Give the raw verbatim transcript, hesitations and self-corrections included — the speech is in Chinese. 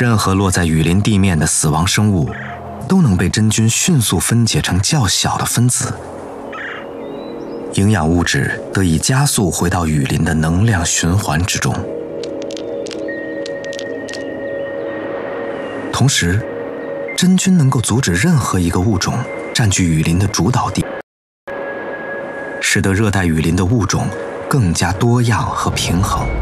任何落在雨林地面的死亡生物，都能被真菌迅速分解成较小的分子，营养物质得以加速回到雨林的能量循环之中。同时，真菌能够阻止任何一个物种占据雨林的主导地，使得热带雨林的物种更加多样和平衡。